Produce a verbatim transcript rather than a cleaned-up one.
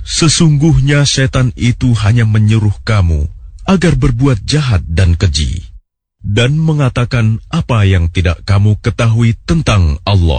Sesungguhnya setan itu hanya menyuruh kamu agar berbuat jahat dan keji, dan mengatakan apa yang tidak kamu ketahui tentang Allah.